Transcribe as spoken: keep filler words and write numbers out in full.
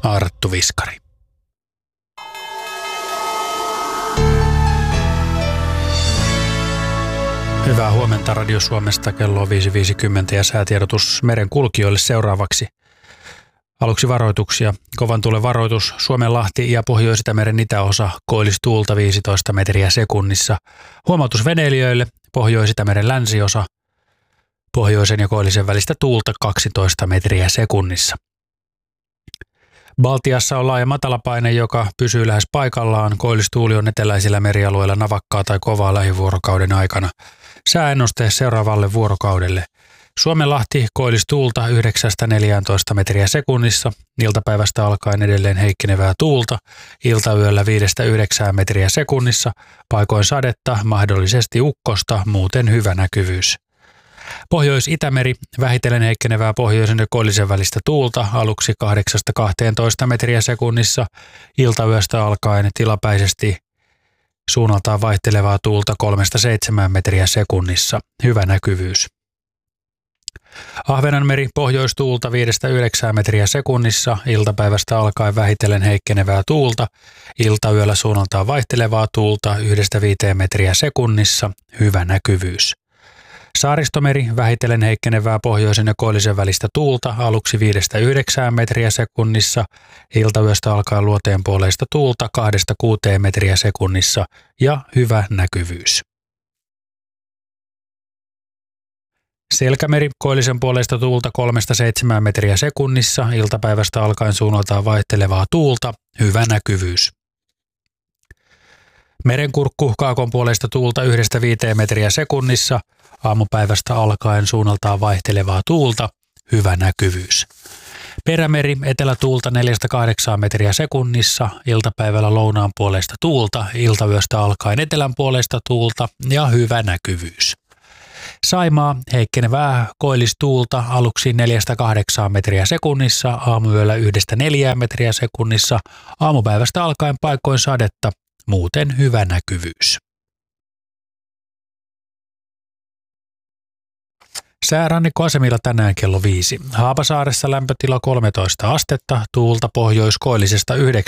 Arttu Viskari. Hyvää huomenta Radio Suomesta, kello on viisi viisikymmentä ja säätiedotus meren kulkijoille seuraavaksi. Aluksi varoituksia. Kovan tuulen varoitus Suomenlahti ja Pohjois-Itämeren itäosa, koillistuulta viisitoista metriä sekunnissa. Huomautus veneilijöille Pohjois-Itämeren länsiosa, pohjoisen ja koillisen välistä tuulta kaksitoista metriä sekunnissa. Baltiassa on laaja matalapaine, joka pysyy lähes paikallaan. Koillistuuli on eteläisillä merialueilla navakkaa tai kovaa lähivuorokauden aikana. Sääennuste seuraavalle vuorokaudelle. Suomenlahti koillistuulta yhdeksästä neljääntoista metriä sekunnissa. Iltapäivästä alkaen edelleen heikkenevää tuulta. Iltayöllä viidestä yhdeksään metriä sekunnissa. Paikoin sadetta, mahdollisesti ukkosta, muuten hyvä näkyvyys. Pohjois-Itämeri, vähitellen heikkenevää pohjoisen ja koillisen välistä tuulta, aluksi kahdeksasta kahteentoista metriä sekunnissa, iltayöstä alkaen tilapäisesti suunnaltaan vaihtelevaa tuulta kolmesta seitsemään metriä sekunnissa, hyvä näkyvyys. Ahvenanmeri, pohjoistuulta viidestä yhdeksään metriä sekunnissa, iltapäivästä alkaen vähitellen heikkenevää tuulta, iltayöllä suunnaltaan vaihtelevaa tuulta yhdestä viiteen metriä sekunnissa, hyvä näkyvyys. Saaristomeri, vähitellen heikkenevää pohjoisen ja koillisen välistä tuulta, aluksi viidestä yhdeksään metriä sekunnissa, iltayöstä alkaen luoteenpuoleista tuulta kahdesta kuuteen metriä sekunnissa ja hyvä näkyvyys. Selkämeri, koillisen puoleista tuulta kolmesta seitsemään metriä sekunnissa, iltapäivästä alkaen suunnaltaan vaihtelevaa tuulta, hyvä näkyvyys. Merenkurkku, kaakon puoleista tuulta yhdestä viiteen metriä sekunnissa, aamupäivästä alkaen suunnaltaan vaihtelevaa tuulta, hyvä näkyvyys. Perämeri, etelätuulta neljästä kahdeksaan metriä sekunnissa, iltapäivällä lounaan puoleista tuulta, iltayöstä alkaen etelän puoleista tuulta ja hyvä näkyvyys. Saimaa, heikkenevää koillistuulta, aluksi neljästä kahdeksaan metriä sekunnissa, aamuyöllä yhdestä neljään metriä sekunnissa, aamupäivästä alkaen paikoin sadetta, muuten hyvä näkyvyys. Säärannikkoasemilla tänään kello viisi. Haapasaaressa lämpötila kolmetoista astetta, tuulta pohjoiskoillisesta